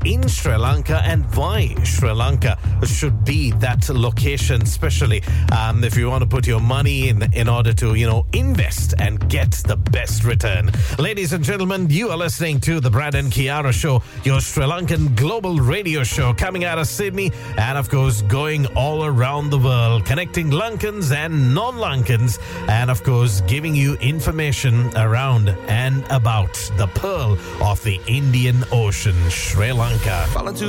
in Sri Lanka and why Sri Lanka should be that location, especially if you want to put your money in order to, invest and get the best return. Ladies and gentlemen, you are listening to the Brad and Kiara Show, your Sri Lankan global radio show coming out of Sydney and, of course, going all around the world, connecting Lankans and non-Lankans and, of course, giving you information around and about the pearl of the Indian Ocean, Sri Lanka.